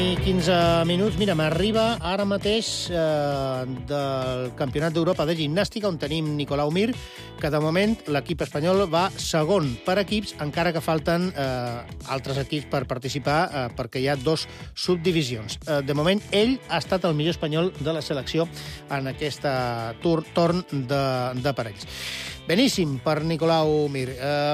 15 minuts. Mira, m'arriba ara mateix del Campionat d'Europa de Gimnàstica, on tenim Nicolau Mir, que de moment l'equip espanyol va segon per equips, encara que falten altres equips per participar, perquè hi ha 2 subdivisions. De moment, ell ha estat el millor espanyol de la selecció en aquesta torn de parells. Beníssim per Nicolau Mir.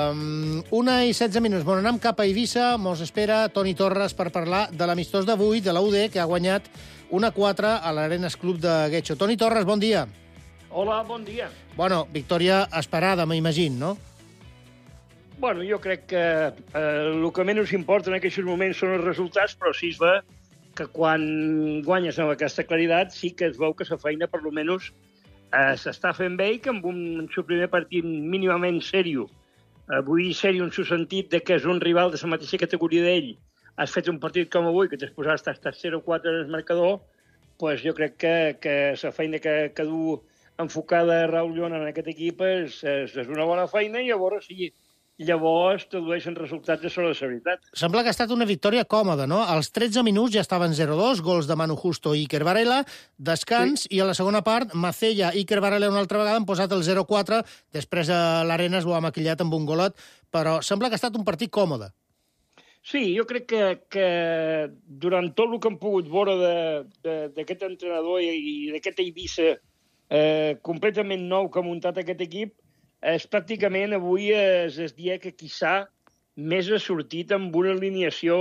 1:16 minuts. Bon, anem cap a Eivissa. Mos espera Toni Torres per parlar de l'amistós d'avui de la UD, que ha guanyat 1-4 a l'Arenas Club de Getxo. Toni Torres, bon dia. Hola, bon dia. Bueno, victòria esperada, m'imagino, no? Bueno, jo crec que el que menys importa en aquests moments són els resultats, però sí es ve que quan guanyes amb aquesta claritat sí que es veu que la feina, per almenys, s'està fent bé i que amb un seu primer partit mínimament sèrio. Vull dir sèrio en el sentit de que és un rival de la mateixa categoria d'ell. Has fet un partit com avui, que després has estat 0-4 en el marcador, doncs jo crec que la feina que du enfocada Raül Llona en aquest equip és una bona feina i a veure si llavors tradueixen resultats de sobre la veritat. Sembla que ha estat una victòria còmoda, no? Als 13 minuts ja estaven 0-2, gols de Manu Justo i Iker Varela, descans, sí. I a la segona part, Macella i Iker Varela una altra vegada han posat el 0-4, després l'Arenas ho ha maquillat amb un golet, però sembla que ha estat un partit còmode. Sí, jo crec que durant tot el que hem pogut veure d'aquest entrenador i d'aquest Eivissa completament nou que ha muntat aquest equip, pràcticament avui és el dia que quizà més ha sortit amb una alineació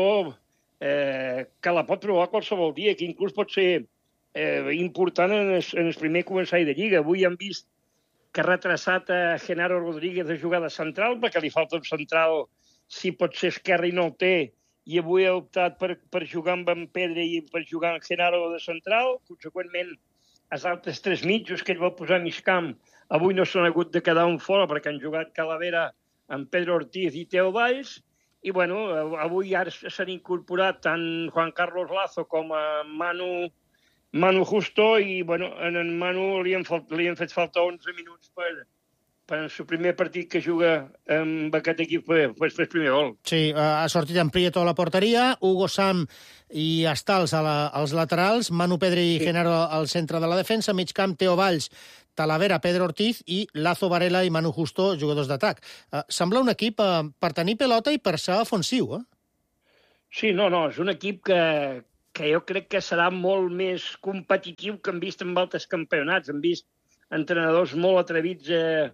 que la pot provar qualsevol dia, que inclús pot ser important en el primer començari de Lliga. Avui hem vist que ha retrasat a Genaro Rodríguez de jugar de central, perquè li falta un central, si pot ser esquerre i no el té, i avui ha optat per jugar amb en Pedre i per jugar amb Genaro de central. Conseqüentment, els altres 3 mitjos que ell va posar a mig camp avui no s'han hagut de quedar un fora perquè han jugat Calavera amb Pedro Ortiz i Teo Valls. I, bueno, avui ara s'han incorporat tant Juan Carlos Lazo com a Manu Justo i, bueno, en Manu li han fet falta 11 minuts per el seu primer partit que juga amb aquest equip per el primer gol. Sí, ha sortit en Prieto a la porteria, Hugo Sam i Stals als laterals, Manu Pedre i Genaro al centre de la defensa, mig camp Teo Valls, Talavera, Pedro Ortiz i Lazo Varela i Manu Justo, jugadors d'atac. Sembla un equip per tenir pelota i per ser ofensiu, eh? Sí, no, és un equip que jo crec que serà molt més competitiu que hem vist en altres campionats. Hem vist entrenadors molt atrevits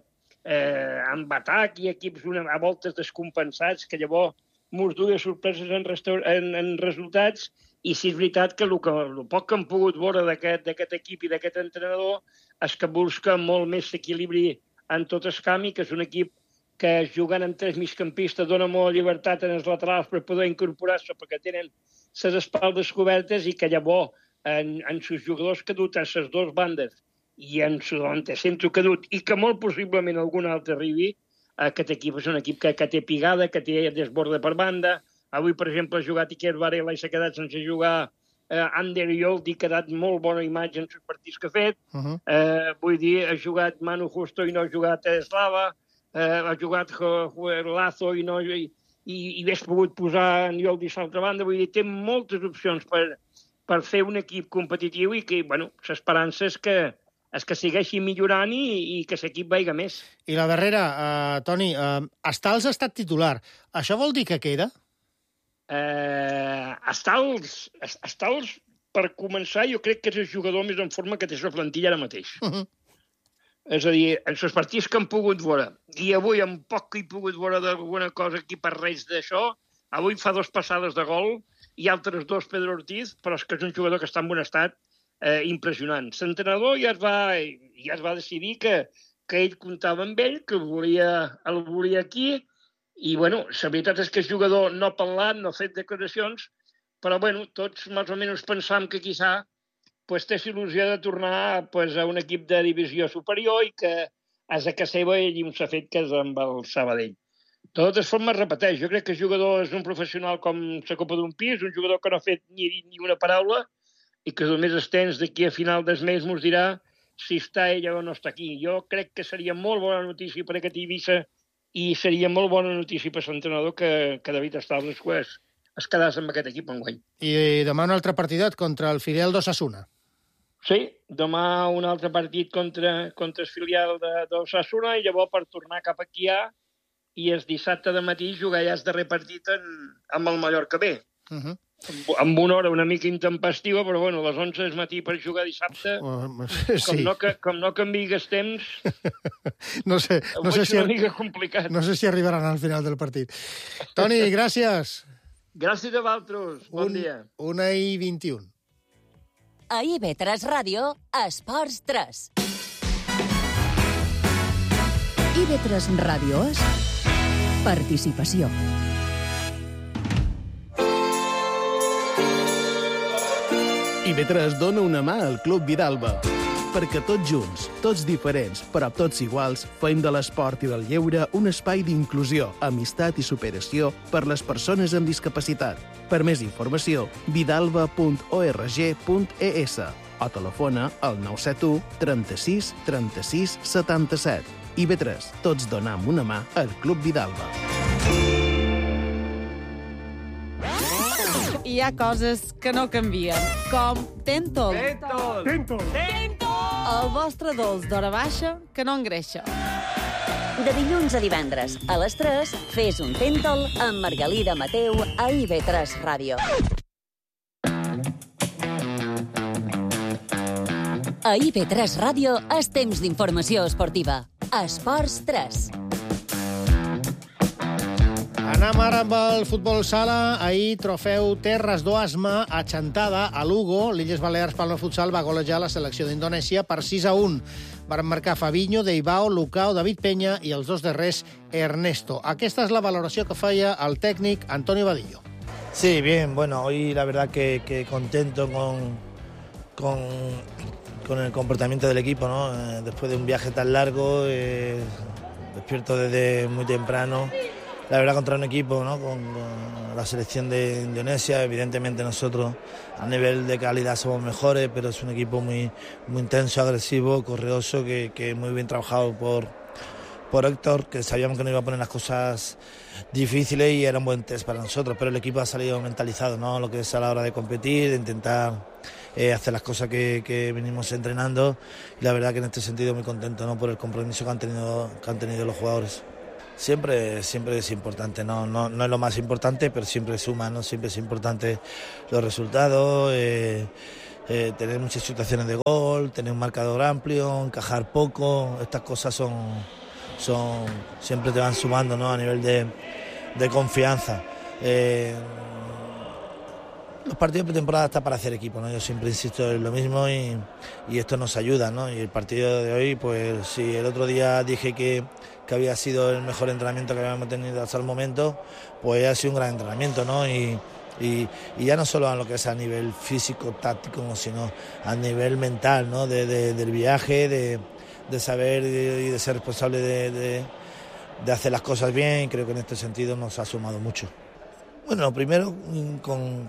amb atac i equips a voltes descompensats, que llavors mos duia sorpreses en resultats. I sí és veritat que el poc que hem pogut veure d'aquest equip i d'aquest entrenador és que busca molt més equilibri en tot el camp i que és un equip que jugant amb 3 migcampistes dona molta llibertat en els laterals per poder incorporar-se perquè tenen les espaldes cobertes i que llavors en els jugadors que dut a les 2 bandes i en el centre que dut i que molt possiblement algun altre arribi, aquest equip és un equip que té pigada, que té desborde per banda. Avui, per exemple, ha jugat Iker Varela i s'ha quedat sense jugar Ander Yold i ha quedat molt bona imatge en els partits que ha fet. Vull dir, ha jugat Manu Justo i no ha jugat Slava, ha jugat Lazo i no... I hauria pogut posar en Yold i l'altra banda. Vull dir, té moltes opcions per fer un equip competitiu i que, bueno, l'esperança és que segueixi millorant i que l'equip vaiga més. I la darrera, Toni, Stals ha estat titular. Això vol dir que queda? Stals, per començar, jo crec que és el jugador més en forma que té la plantilla ara mateix. És a dir, en els partits que hem pogut veure, i avui en poc que he pogut veure d'alguna cosa aquí per res d'això, avui fa 2 passades de gol i altres 2 Pedro Ortiz, però és que és un jugador que està en bon estat impressionant. L'entrenador ja es va decidir que ell comptava amb ell, que el volia aquí, i, bueno, la veritat és que el jugador no ha parlat, no ha fet declaracions, però, bueno, tots més o menys pensam que quizà té il·lusió de tornar a un equip de divisió superior i que és a casa seva ell s'ha fet que és amb el Sabadell. De totes formes, repeteix, jo crec que el jugador és un professional com la copa d'un pis, un jugador que no ha fet ni una paraula i que només els temps d'aquí a final del mes mos dirà si està ella o no està aquí. Jo crec que seria molt bona notícia per aquest Eivissa i seria molt bona notícia per l'entrenador que David Stals es quedés amb aquest equip enguany. I demà un altre partidet contra el filial d'Osasuna. Sí, demà un altre partit contra el filial d'Osasuna i llavors per tornar cap aquí i el dissabte de matí jugar ja el darrer partit amb el Mallorca B. Amb una hora una mica intempestiva, però bueno, a les 11 del matí per jugar dissabte, sí. com no canviï els temps, no sé una mica complicat. No sé si arribaran al final del partit. Toni, gràcies. Gràcies a vosaltres. Bon dia. 1:21. A IB3 Ràdio, Esports 3. IB3 Ràdio és participació. IB3 dona una mà al Club Vidalba, perquè tots junts, tots diferents, però tots iguals, fem de l'esport i del lleure un espai d'inclusió, amistat i superació per les persones amb discapacitat. Per més informació, vidalba.org.es o telefona al 971 36 36 77. IB3, tots donam una mà al Club Vidalba. Hi ha coses que no canvien, com Tentol. Tentol! El vostre dolç d'hora baixa que no engreixa. De dilluns a divendres, a les 3, fes un Tentol amb Margalida Mateu a IB3 Ràdio. A IB3 Ràdio és temps d'informació esportiva. Esports 3. Anem ara amb el futbol sala. Ahir, trofeu Terres d'Oasma a Chantada, a Lugo. L'Illes Balears Palma Futsal va golejar la selecció d'Indonèsia per 6-1. Van marcar Fabinho, Deibao, Lucao, David Peña i els dos darrers Ernesto. Aquesta és la valoració que feia el tècnic Antonio Vadillo. Sí, bien. Bueno, hoy la verdad que contento con el comportamiento del equipo, ¿no? Después de un viaje tan largo, despierto desde muy temprano. La verdad, contra un equipo, ¿no? Con la selección de Indonesia, evidentemente nosotros a nivel de calidad somos mejores, pero es un equipo muy intenso, agresivo, correoso, que muy bien trabajado por Héctor, que sabíamos que nos iba a poner las cosas difíciles y era un buen test para nosotros, pero el equipo ha salido mentalizado, ¿no? Lo que es a la hora de competir, de intentar hacer las cosas que venimos entrenando, y la verdad que en este sentido muy contento, ¿no? Por el compromiso que han tenido los jugadores. Siempre es importante, no es lo más importante, pero siempre suma, ¿no? Siempre es importante los resultados, tener muchas situaciones de gol, tener un marcador amplio, encajar poco. Estas cosas siempre te van sumando, ¿no? A nivel de confianza. Los partidos de pretemporada están para hacer equipo, ¿no? Yo siempre insisto en lo mismo y esto nos ayuda, ¿no? Y el partido de hoy, pues si el otro día dije que había sido el mejor entrenamiento que habíamos tenido hasta el momento, pues ha sido un gran entrenamiento, ¿no? Y ya no solo a lo que es a nivel físico, táctico, sino a nivel mental, ¿no? Del viaje, de saber y de ser responsable de hacer las cosas bien. Creo que en este sentido nos ha sumado mucho. Bueno, primero con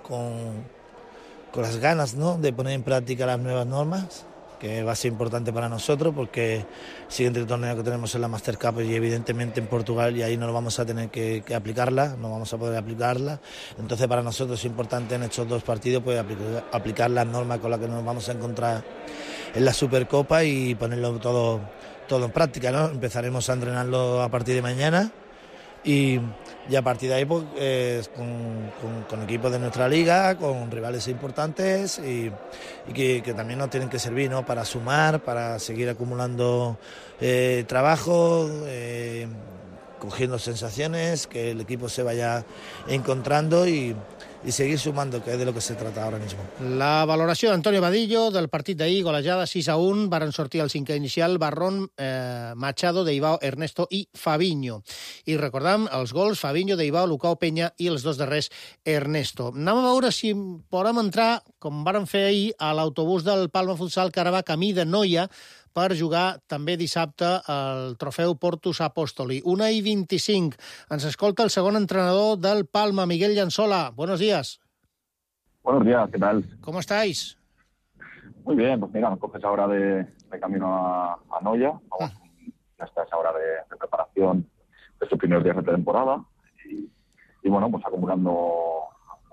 las ganas, ¿no? De poner en práctica las nuevas normas, que va a ser importante para nosotros porque el siguiente torneo que tenemos es la Master Cup y evidentemente en Portugal, y ahí no vamos a tener que aplicarla, no vamos a poder aplicarla. Entonces para nosotros es importante en estos dos partidos pues aplicar las normas con las que nos vamos a encontrar en la Supercopa y ponerlo todo en práctica, ¿no? Empezaremos a entrenarlo a partir de mañana y a partir de ahí pues, con equipos de nuestra liga, con rivales importantes y que también nos tienen que servir, ¿no? Para sumar, para seguir acumulando trabajo, cogiendo sensaciones, que el equipo se vaya encontrando y seguir sumando, que és de lo que se trata ahora mismo. La valoració d'Antonio Vadillo del partit d'ahir, golejada 6-1, varen sortir al cinquè inicial Barrón, Machado, Deibao, Ernesto i Fabinho. I recordam els gols Fabinho, Deibao, Lucao, Peña i els dos darrers Ernesto. Anem a veure si podem entrar, com varen fer ahir, a l'autobús del Palma Futsal, que ara va camí de Noia, per jugar també dissabte el trofeu Portus Apostoli. 1:25. Ens escolta el segon entrenador del Palma, Miguel Llanzola. Buenos días. Buenos días, ¿qué tal? ¿Cómo estáis? Muy bien, pues mira, me coges ahora de camino a Noya. Vamos, ya está esa hora de preparación de estos primeros días de pretemporada. Y bueno, pues acumulando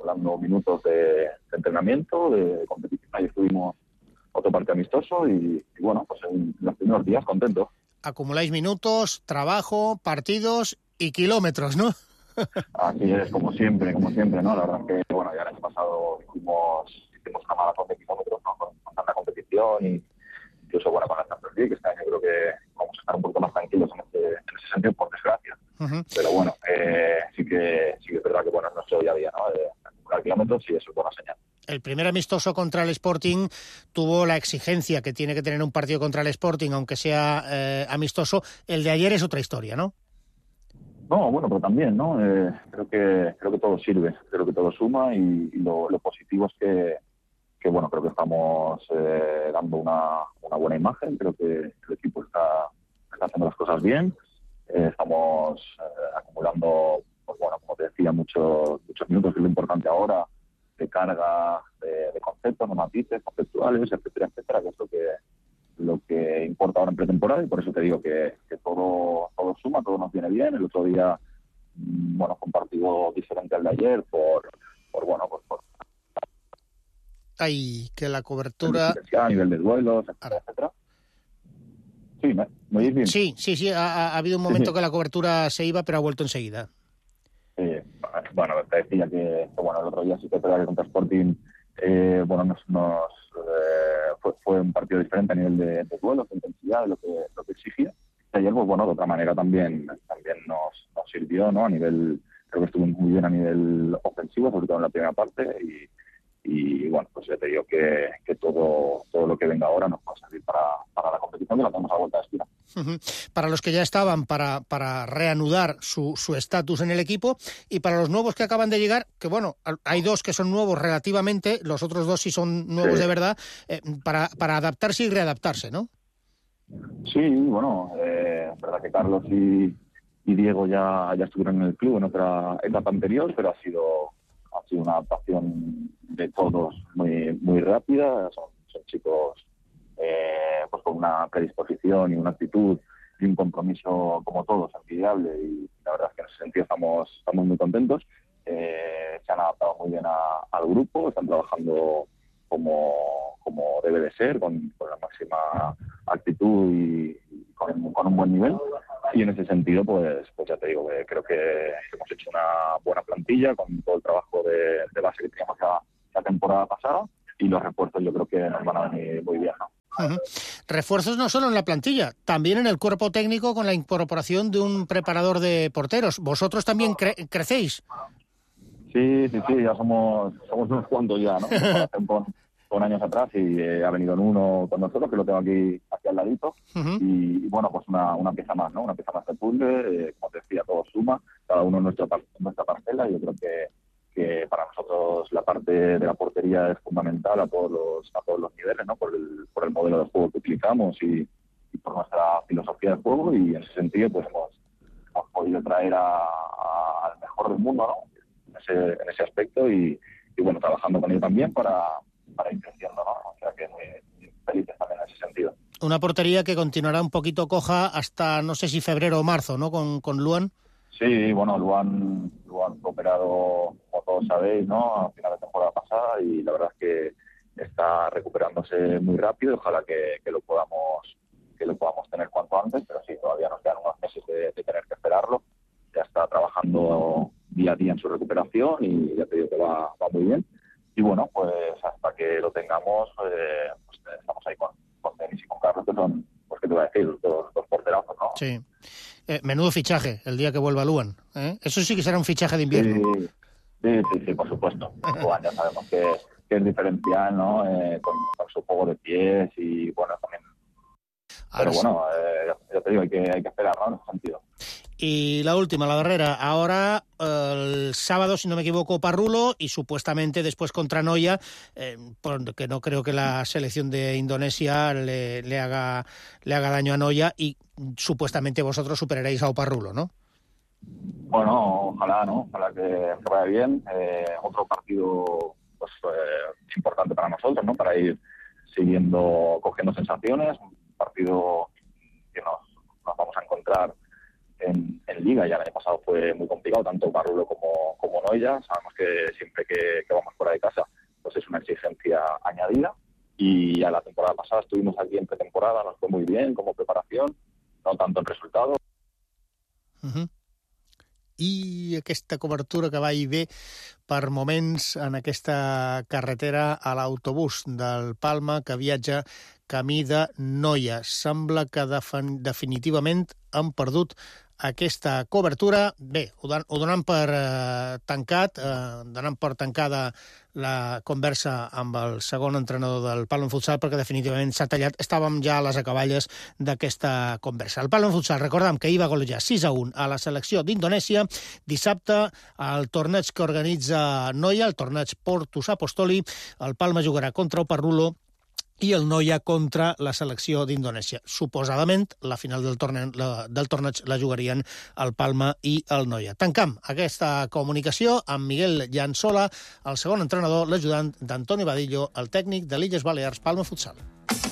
acumulando minutos de entrenamiento, de competición. Ahí estuvimos otro partido amistoso y bueno, pues en los primeros días contentos. Acumuláis minutos, trabajo, partidos y kilómetros, ¿no? Así es, como siempre, ¿no? La verdad es que, bueno, ya el año pasado hicimos una maratón de kilómetros, ¿no? Con tanta competición y incluso, bueno, con la Champions League, que este año creo que vamos a estar un poco más tranquilos en ese sentido, por desgracia. Uh-huh. Pero bueno, sí que es verdad que, bueno, es nuestro día a día, ¿no? De acumular kilómetros y eso es buena señal. El primer amistoso contra el Sporting tuvo la exigencia que tiene que tener un partido contra el Sporting, aunque sea amistoso. El de ayer es otra historia, ¿no? No, bueno, pero también, ¿no? Creo que todo sirve, creo que todo suma y lo positivo es que bueno, creo que estamos dando una buena imagen. Creo que el equipo está haciendo las cosas bien. Estamos acumulando, pues bueno, como te decía, muchos minutos, que es lo importante ahora, de carga, de conceptos, de matices conceptuales, etcétera, etcétera, que es lo que importa ahora en pretemporada, y por eso te digo que todo suma, todo nos viene bien. El otro día, bueno, fue un partido diferente al de ayer por Ay, que la cobertura... A nivel de duelos, etcétera. Sí, ¿me oís bien? Sí, ha habido un momento que la cobertura se iba, pero ha vuelto enseguida. Bueno, te decía que bueno, el otro día sí que contra Sporting, bueno, fue un partido diferente a nivel de duelos, de intensidad, de lo que exigía. Y ayer, pues bueno, de otra manera también nos sirvió, ¿no? A nivel, creo que estuvo muy bien a nivel ofensivo, sobre todo en la primera parte, y bueno, pues ya te digo que todo lo que venga ahora nos va a servir para la competición, que la tenemos a vuelta de esquina. Uh-huh. Para los que ya estaban, para reanudar su estatus en el equipo, y para los nuevos que acaban de llegar, que bueno, hay dos que son nuevos relativamente, los otros dos sí son nuevos de verdad, para adaptarse y readaptarse, ¿no? Sí, bueno, es verdad que Carlos y Diego ya estuvieron en el club en otra etapa anterior, pero ha sido una adaptación de todos muy rápida. Son chicos pues con una predisposición y una actitud y un compromiso como todos envidiable, y la verdad es que en ese sentido estamos muy contentos. Se han adaptado muy bien al grupo, están trabajando como debe de ser, con la máxima actitud y con un buen nivel. Y en ese sentido, pues ya te digo, que creo que hemos hecho una buena plantilla con todo el trabajo de base que teníamos la temporada pasada, y los refuerzos yo creo que nos van a venir muy bien, ¿no? Uh-huh. Refuerzos no solo en la plantilla, también en el cuerpo técnico, con la incorporación de un preparador de porteros. ¿Vosotros también crecéis? Sí, ya somos unos cuantos ya, ¿no? Con años atrás, y ha venido uno con nosotros, que lo tengo aquí al ladito. Uh-huh. Y bueno, pues una pieza más, ¿no? Una pieza más de puzzle, como te decía, todo suma, cada uno en nuestra parcela. Y yo creo que para nosotros la parte de la portería es fundamental a todos los niveles, ¿no? Por el modelo de juego que utilizamos y por nuestra filosofía de juego, y en ese sentido pues hemos podido traer al mejor del mundo, ¿no? En ese aspecto, y bueno, trabajando con ello también para ir creciendo, ¿no? O sea que muy felices también en ese sentido. Una portería que continuará un poquito coja hasta, no sé si febrero o marzo, ¿no? Con Luan. Sí, bueno, Luan fue operado, como todos sabéis, ¿no? A final de temporada pasada, y la verdad es que está recuperándose muy rápido. Ojalá que lo podamos tener cuanto antes, pero sí, todavía nos quedan unos meses de tener que esperarlo. Ya está trabajando día a día en su recuperación, y ya te digo que va muy bien. Y bueno, pues hasta que lo tengamos, pues estamos ahí con Denis y con Carlos, que son, pues qué te voy a decir, dos porterazos, ¿no? Sí. Menudo fichaje el día que vuelva Luan, ¿eh? Eso sí que será un fichaje de invierno. Sí, por supuesto. Luan ya sabemos que es diferencial, ¿no? Con su juego de pies, y bueno, también. Pero bueno, ya te digo, hay que esperar, ¿no? En ese sentido. Y la última, la darrera. Ahora, el sábado, si no me equivoco, Parrulo, y supuestamente después contra Noia, porque no creo que la selección de Indonesia le haga daño a Noia, y supuestamente vosotros superaréis a Oparrulo, ¿no? Bueno, ojalá, ¿no? Ojalá que vaya bien. Otro partido pues importante para nosotros, ¿no? Para ir cogiendo sensaciones. Un partido que nos vamos a encontrar en Liga, y el año pasado fue muy complicado, tanto Parrulo como Noya. Sabemos que siempre que vamos fuera de casa, pues es una exigencia añadida, y ya la temporada pasada estuvimos aquí en pretemporada, nos fue muy bien como preparación, no tanto en resultado. I aquesta cobertura que va i ve per moments en aquesta carretera a l'autobús del Palma que viatja camí de Noia. Sembla que definitivament han perdut aquesta cobertura. Bé, ho donen per tancat, donen per tancada la conversa amb el segon entrenador del Palma Futsal, perquè definitivament s'ha tallat. Estàvem ja a les acaballes d'aquesta conversa. El Palma Futsal, recordem que ahir va golejar 6-1 a la selecció d'Indonèsia. Dissabte, el torneig que organitza Noia, el torneig Portus Apostoli, el Palma jugarà contra el Parrulo i el Noia contra la selecció d'Indonèsia. Suposadament, la final del torneig la jugarien el Palma i el Noia. Tancam aquesta comunicació amb Miguel Llançola, el segon entrenador, l'ajudant d'Antonio Badillo, el tècnic de l'Illes Balears Palma Futsal.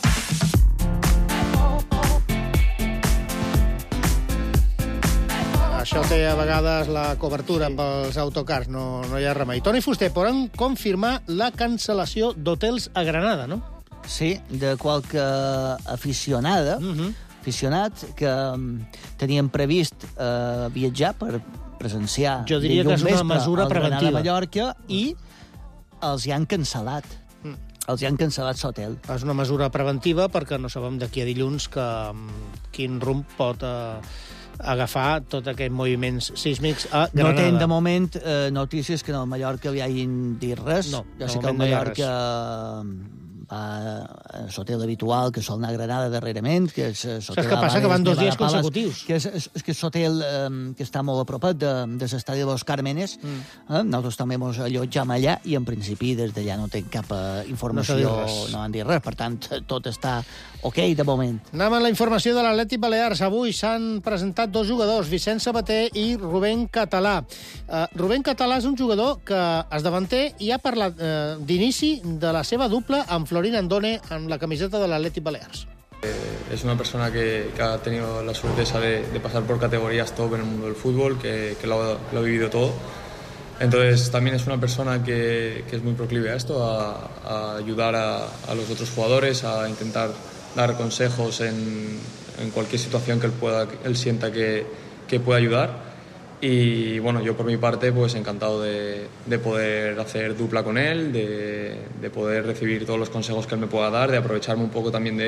Això té a vegades la cobertura amb els autocars, no hi ha remei. Toni Fuster, podem confirmar la cancel·lació d'hotels a Granada, no? Sí, de qualque aficionat que tenien previst viatjar per presenciar jo diria que és una mesura preventiva a Mallorca i els hi han cancel·lat. Els hi han cancel·lat l'hotel. És una mesura preventiva perquè no sabem d'aquí a dilluns quin rumb pot agafar tots aquests moviments sísmics a Granada. No tenen de moment notícies que en el Mallorca hi hagin dit res. No, jo sé que el Mallorca va a l'hotel habitual, que sol anar a Granada darrerament, que és Saps què passa? Que van 2 dies consecutius. Que és l'hotel que està molt a propet de l'estadi de Los Cármenes. Nosaltres també ens allotjam allà i en principi des d'allà no tenc cap informació, no han dit res. Per tant, tot està ok de moment. Anem a la informació de l'Atlètic Balears. Avui s'han presentat 2 jugadors, Vicent Sabater i Rubén Català. Rubén Català és un jugador que és davanter i ha parlat d'inici de la seva dupla amb Florín Andone en la camiseta de l'Atlètic Balears. Es una persona que ha tenido la suerte de pasar por categorías top en el mundo del fútbol, que lo ha vivido todo. Entonces también es una persona que es muy proclive a esto, a ayudar a los otros jugadores, a intentar dar consejos en cualquier situación que él sienta que pueda ayudar. Y bueno, yo por mi parte pues encantado de poder hacer dupla con él, de poder recibir todos los consejos que él me pueda dar, de aprovecharme un poco también de